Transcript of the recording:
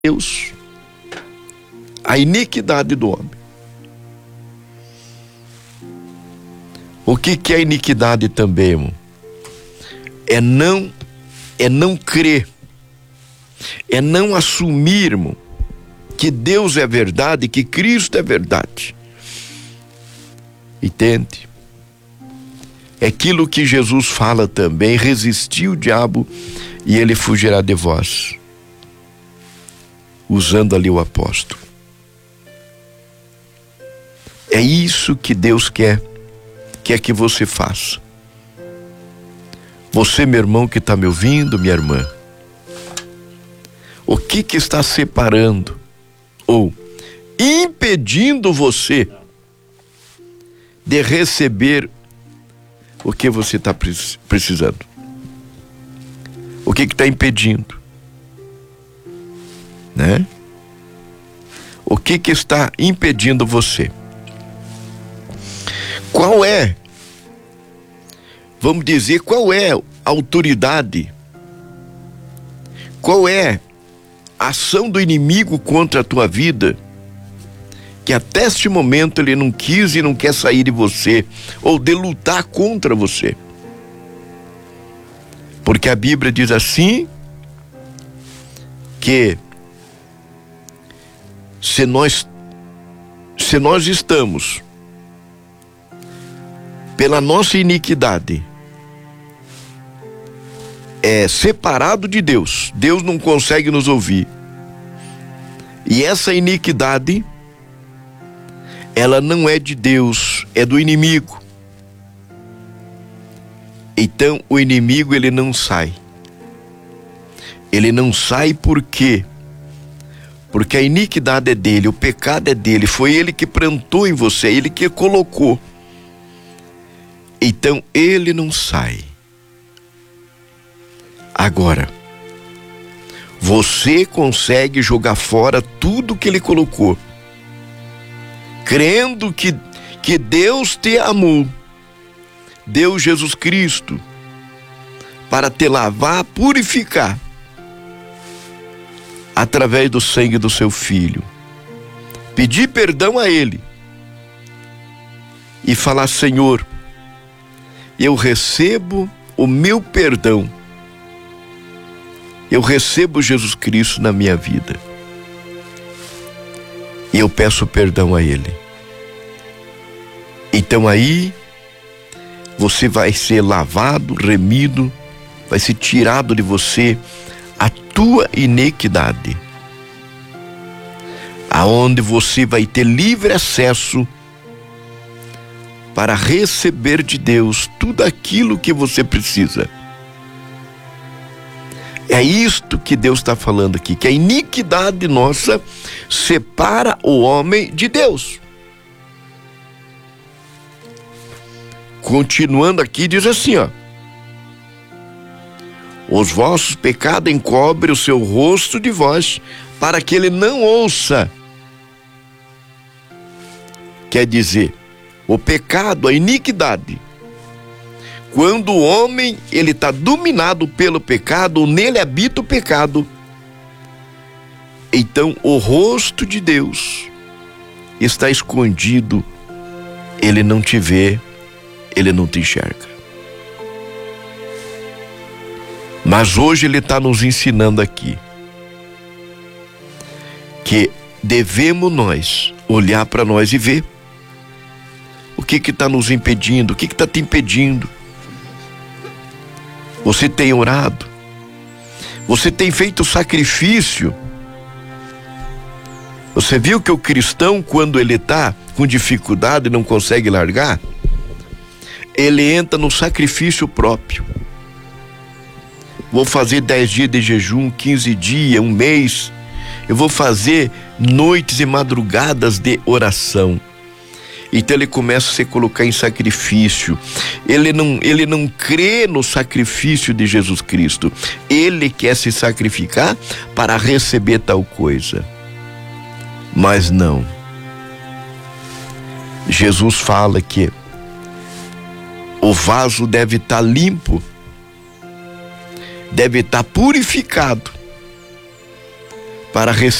Deus, a iniquidade do homem. O que é a iniquidade também, irmão? É não crer, é não assumir, irmão, que Deus é verdade, que Cristo é verdade. Entende? É aquilo que Jesus fala também: resistir o diabo e ele fugirá de vós. Usando ali o apóstolo. É isso que Deus quer que você faça. Você, meu irmão que está me ouvindo, minha irmã, o que está separando ou impedindo você de receber o que você está precisando? O que está impedindo? Né? O que está impedindo você? Qual é, vamos dizer, qual é a autoridade? Qual é a ação do inimigo contra a tua vida, que até este momento ele não quis e não quer sair de você, ou de lutar contra você? Porque a Bíblia diz assim, que se nós estamos pela nossa iniquidade separado de Deus, Deus não consegue nos ouvir, e essa iniquidade ela não é de Deus, é do inimigo. Então o inimigo ele não sai. Ele não sai por quê? Porque a iniquidade é dele, o pecado é dele, foi ele que plantou em você, ele que colocou. Então ele não sai. Agora, você consegue jogar fora tudo que ele colocou, crendo que Deus te amou, deu Jesus Cristo para te lavar, purificar, através do sangue do seu Filho. Pedir perdão a Ele e falar: Senhor, eu recebo o meu perdão, eu recebo Jesus Cristo na minha vida e eu peço perdão a Ele. Então aí você vai ser lavado, remido, vai ser tirado de você a tua iniquidade, aonde você vai ter livre acesso para receber de Deus tudo aquilo que você precisa. É isto que Deus está falando aqui, que a iniquidade nossa separa o homem de Deus. Continuando aqui, diz assim, ó: os vossos pecados encobrem o seu rosto de vós, para que ele não ouça. Quer dizer, o pecado, a iniquidade, quando o homem ele está dominado pelo pecado, nele habita o pecado, então o rosto de Deus está escondido, ele não te vê, ele não te enxerga. Mas hoje ele está nos ensinando aqui que devemos nós olhar para nós e ver o que está nos impedindo, o que está te impedindo. Você tem orado? Você tem feito sacrifício? Você viu que o cristão, quando ele está com dificuldade e não consegue largar, ele entra no sacrifício próprio. Vou fazer 10 dias de jejum, 15 dias, um mês. Eu vou fazer noites e madrugadas de oração. Então ele começa a se colocar em sacrifício. Ele não crê no sacrifício de Jesus Cristo. Ele quer se sacrificar para receber tal coisa. Mas não. Jesus fala que o vaso deve estar limpo, deve estar purificado, para